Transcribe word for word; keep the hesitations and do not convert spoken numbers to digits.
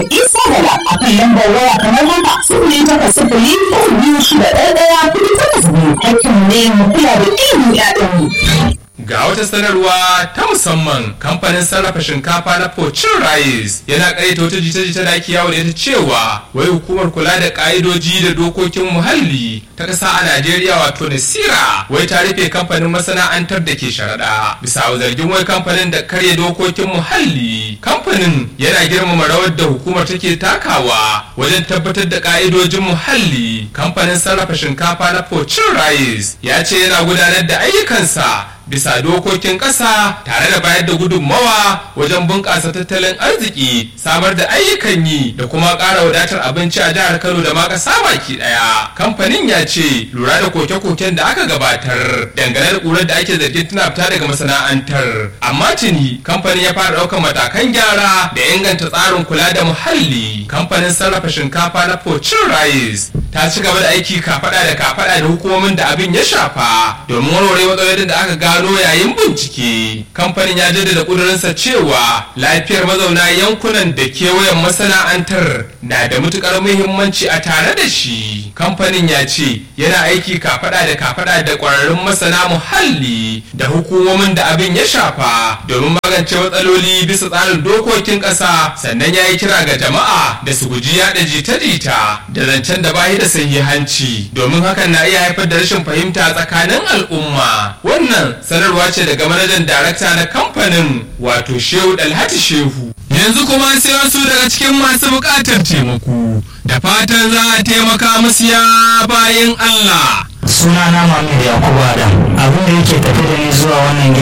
Isa Bala a kan lambar waya kamar haka sifili takwas sifili uku biyu shida ɗaya ɗaya kuɗi takwas biyu. Hakkin ne mu kula da ilimin ƴaƴanmu. Ga wata sanarwa ta musamman, kamfanin sarrafa shinkafa na Fortune Rice yana ƙayyata wata jita-jita da ake yawo da ita cewa wai hukumar kula da ƙa'idoji da dokokin muhalli ta ƙasa a Najeriya wato Nasira wai ta rufe kamfanin masana'antar da ke sharaɗa bisa zargin wai kamfanin da karya dokokin muhalli. Kamfanin yana girmama rawar da hukumar take takawa wajen tabbatar da ƙa'idojin muhalli. Kamfanin sarrafa shinkafa na Fortune Rice ya ce yana gudanar da ayyukansa bisa dokokin ƙasa tare da bayar da gudunmawa wajen bunƙasa tattalin arziki, samar da ayyukan yi da kuma ƙara wadatar abinci a jihar Kano da ma ƙasa baki ɗaya. Kamfanin ya ce lura da koke-koken da aka gabatar dangane da ƙurar da ake zargin tana fita daga masana'antar, amma tuni kamfanin ya fara ɗaukar matakan gyara da inganta tsarin kula da muhalli. Kamfanin sarrafa shinkafa na Fortune Rice ta ci gaba da aiki kafaɗa da kafaɗa da hukumomin da abin ya shafa domin warware matsalolin da aka gano yayin bincike. Kamfanin ya jaddada ƙudurinsa cewa lafiyar mazauna yankunan da kewayen masana'antar na da matukar muhimmanci a tare da shi. Kamfanin ya ce yana aiki kafaɗa da kafaɗa da ƙwararrun masana muhalli da hukumomin da abin ya shafa domin magance matsaloli bisa tsarin dokokin ƙasa, sannan ya yi kira ga jama'a da su guji yaɗa jita-jita da zancen da bayi da sahihanci domin hakan na iya haifar da rashin fahimta tsakanin al'umma. Wannan sanarwa ce daga manajan darakta na kamfanin wato Shehu Dalhati Shehu. Yanzu kuma sai wasu daga cikin masu buƙatar taimako da fatan za a taimaka musu ya bayin Allah. Sunana Muhammad Yakubu Adam, abin da yake tafi da ni zuwa wannan